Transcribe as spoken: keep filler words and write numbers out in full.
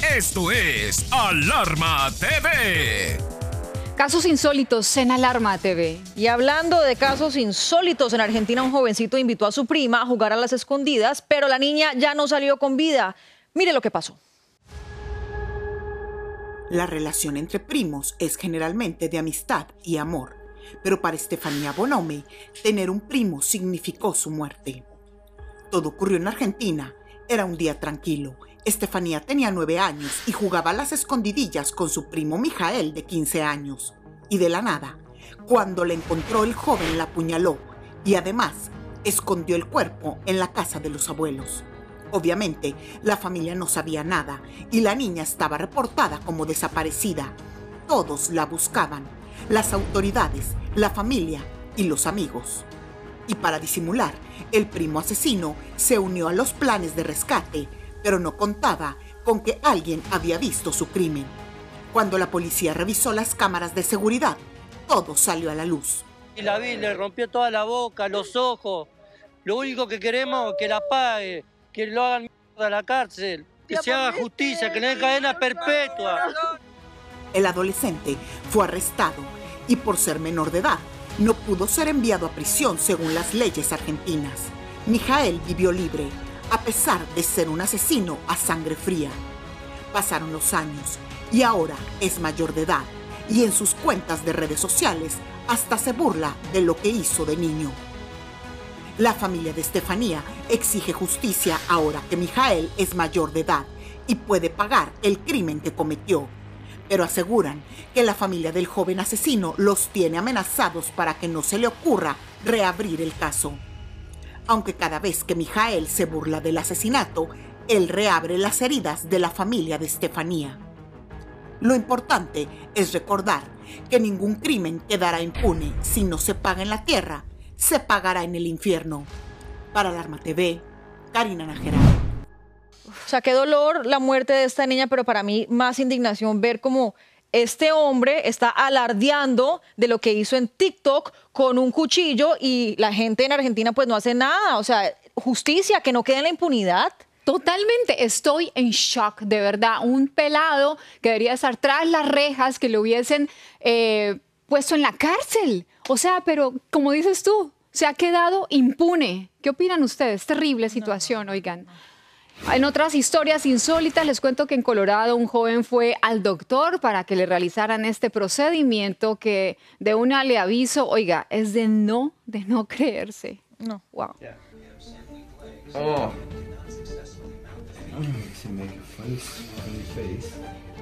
Esto es Alarma T V. Casos insólitos en Alarma T V. Y hablando de casos insólitos, en Argentina un jovencito invitó a su prima a jugar a las escondidas, pero la niña ya no salió con vida. Mire lo que pasó. La relación entre primos es generalmente de amistad y amor, pero para Estefanía Bonome, tener un primo significó su muerte. Todo ocurrió en Argentina. Era un día tranquilo. Estefanía tenía nueve años y jugaba a las escondidillas con su primo Mijael, de quince años. Y de la nada, cuando la encontró, el joven la apuñaló y además escondió el cuerpo en la casa de los abuelos. Obviamente, la familia no sabía nada y la niña estaba reportada como desaparecida. Todos la buscaban, las autoridades, la familia y los amigos. Y para disimular, el primo asesino se unió a los planes de rescate, pero no contaba con que alguien había visto su crimen. Cuando la policía revisó las cámaras de seguridad, todo salió a la luz. Y la vi, le rompió toda la boca, los ojos. Lo único que queremos es que la pague, que lo hagan mierda a la cárcel, que se haga justicia, que le den cadena perpetua. El adolescente fue arrestado y por ser menor de edad, no pudo ser enviado a prisión según las leyes argentinas. Mijael vivió libre, a pesar de ser un asesino a sangre fría. Pasaron los años y ahora es mayor de edad y en sus cuentas de redes sociales hasta se burla de lo que hizo de niño. La familia de Estefanía exige justicia ahora que Mijael es mayor de edad y puede pagar el crimen que cometió, pero aseguran que la familia del joven asesino los tiene amenazados para que no se le ocurra reabrir el caso. Aunque cada vez que Mijael se burla del asesinato, él reabre las heridas de la familia de Estefanía. Lo importante es recordar que ningún crimen quedará impune. Si no se paga en la tierra, se pagará en el infierno. Para Alarma T V, Karina Nájera. O sea, qué dolor la muerte de esta niña, pero para mí más indignación ver cómo este hombre está alardeando de lo que hizo en TikTok con un cuchillo y la gente en Argentina pues no hace nada. O sea, justicia, que no quede en la impunidad. Totalmente, estoy en shock, de verdad. Un pelado que debería estar tras las rejas, que lo hubiesen eh, puesto en la cárcel. O sea, pero como dices tú, se ha quedado impune. ¿Qué opinan ustedes? Terrible situación, no, oigan. No. En otras historias insólitas les cuento que en Colorado un joven fue al doctor para que le realizaran este procedimiento que de una le aviso, oiga, es de no, de no creerse. No. Wow. Oh. To make a face, funny face.